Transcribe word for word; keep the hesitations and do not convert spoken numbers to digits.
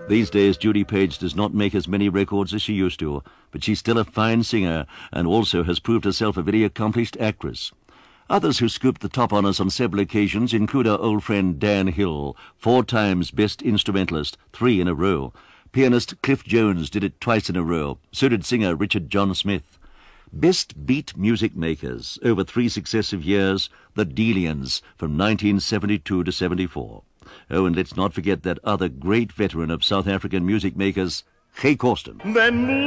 These days, Judy Page does not make as many records as she used to, but she's still a fine singer and also has proved herself a very accomplished actress. Others who scooped the top honours on several occasions include our old friend Dan Hill, four times Best Instrumentalist, three in a row. Pianist Cliff Jones did it twice in a row. So did singer Richard John Smith. Best Beat Music Makers, over three successive years, the Delians, from nineteen seventy-two to seventy-four. Oh, and let's not forget that other great veteran of South African music makers, G. Corsten.